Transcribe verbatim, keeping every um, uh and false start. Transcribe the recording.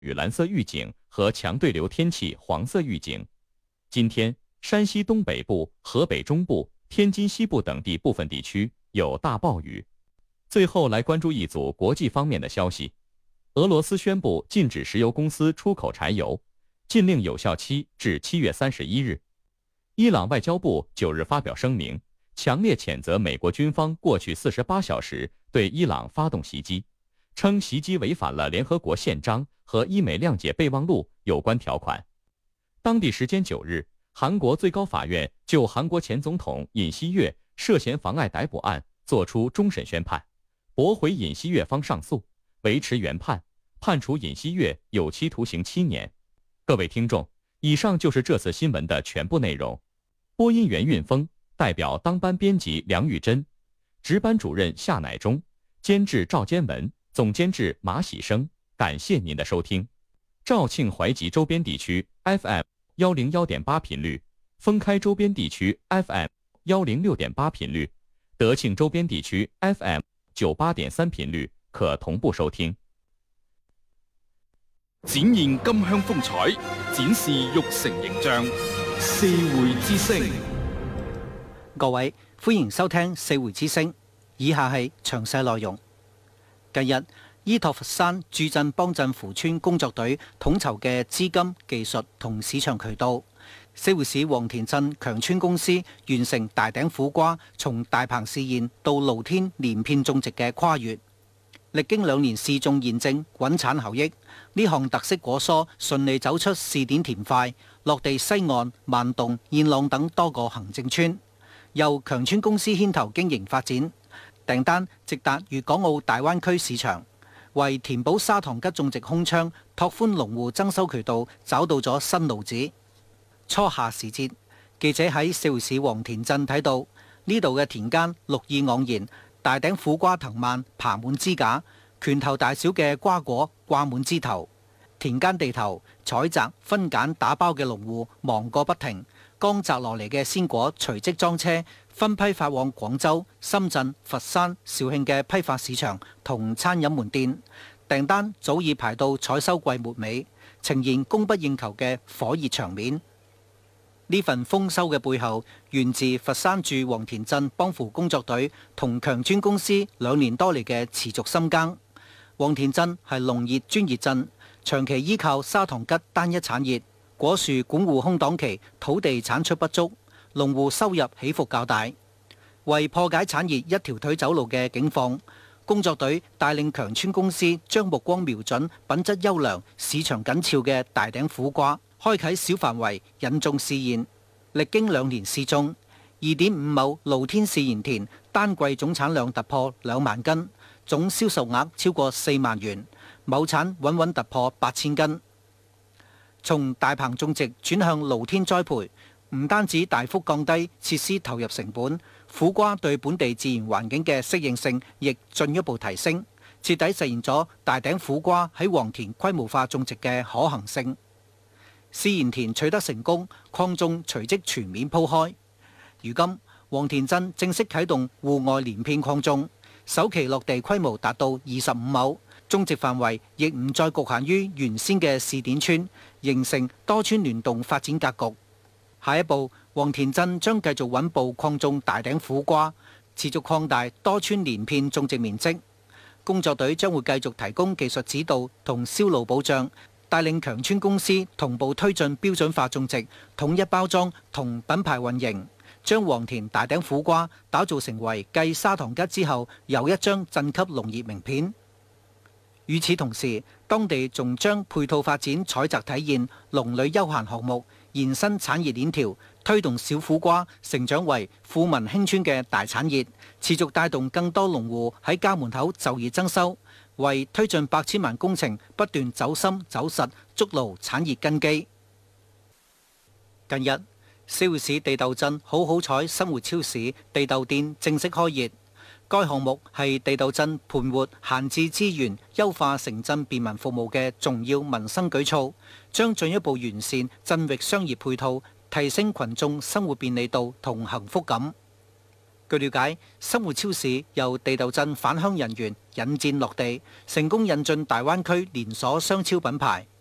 雨蓝色预警和强对流天气黄色预警。今天，山西东北部、河北中部、天津西部等地部分地区有大暴雨。最后来关注一组国际方面的消息：俄罗斯宣布禁止石油公司出口柴油，禁令有效期至七月三十一日。伊朗外交部九日发表声明，强烈谴责美国军方过去四十八小时对伊朗发动袭击，称袭击违反了联合国宪章和伊美谅解备忘录有关条款。当地时间九日，韩国最高法院就韩国前总统尹锡悦涉嫌妨碍逮捕案作出终审宣判，驳回尹锡悦方上诉，维持原判，判处尹锡悦有期徒刑七年。各位听众，以上就是这次新闻的全部内容。播音员运峰，代表当班编辑梁玉珍，值班主任夏乃忠，监制赵坚文，总监制马喜生。感谢您的收听。肇庆淮吉周边地区 F M 一零一点八 频率，封开周边地区 F M 一零六点八 频率，德庆周边地区 F M 九八点三 頻率可同步收聽。 展現金鄉風采，展示玉成形象。四會之聲， 各位歡迎收聽四會之聲，以下係詳細內容。近日，依託佛山駐鎮幫鎮扶村工作隊統籌嘅資金、技術同市場渠道，四會市黃田鎮強村公司完成大頂苦瓜從大棚試驗到露天連片種植嘅跨越。歷經兩年試種驗證穩產效益，呢項特色果蔬順利走出試點田塊，落地西岸、萬洞、燕朗等多個行政村，由強村公司牽頭經營發展，訂單直達粵港澳大灣區市場，為填補砂糖桔種植空窗、拓寬農戶增收渠道找到咗新路子。初夏時節，記者喺四會市黃田鎮睇到呢度嘅田間綠意盎然，大頂苦瓜藤蔓爬滿枝架，拳頭大小嘅瓜果掛滿枝頭。田間地頭採摘分揀打包嘅農戶忙個不停，剛摘落嚟嘅鮮果隨即裝車分批發往廣州、深圳、佛山、肇慶嘅批發市場同餐飲門店，訂單早已排到採收季末尾，呈現供不應求嘅火熱場面。呢份豐收嘅背後，源自佛山駐黃田鎮幫扶工作隊同強村公司兩年多嚟嘅持續深耕。黃田鎮係農業專業鎮，長期依靠砂糖桔單一產業，果樹管護空檔期，土地產出不足，農戶收入起伏較大。為破解產業一條腿走路嘅境況，工作隊帶領強村公司將目光瞄準品質優良、市場緊俏嘅大頂苦瓜，開啟小範圍引種試驗，歷經兩年試種，二點五畝露天試驗田單季總產量突破兩萬斤，總銷售額超過四萬元，畝產穩穩突破八千斤。從大棚種植轉向露天栽培，唔單止大幅降低設施投入成本，苦瓜對本地自然環境嘅適應性亦進一步提升，徹底實現咗大頂苦瓜喺黃田規模化種植嘅可行性。試驗田取得成功，礦種隨即全面鋪開。如今，黃田鎮正式啟動戶外連片礦種，首期落地規模達到二十五畝，種植範圍亦唔再局限於原先嘅試點村，形成多村聯動發展格局。下一步，黃田鎮將繼續穩步礦種大頂苦瓜，持續擴大多村連片種植面積。工作隊將會繼續提供技術指導同銷路保障，帶領強村公司同步推進標準化種植、統一包裝同品牌運營，將黃田大頂苦瓜打造成為繼砂糖桔之後又一張鎮級農業名片。與此同時，當地仲將配套發展採摘體驗、農旅休閒項目，延伸產業鏈條，推動小苦瓜成長為富民興村嘅大產業，持續帶動更多農戶喺家門口就業增收，為推進百千萬工程不斷走深走實，築牢產業根基。近日，四會市地竇鎮好好彩生活超市地竇店正式開業。該項目係地竇鎮盤活閒置資源、優化城鎮便民服務嘅重要民生舉措，將進一步完善鎮域商業配套，提升群眾生活便利度同幸福感。 據了解，生活超市由地頭鎮返鄉人員引薦落地，成功引進大灣區連鎖商超品牌。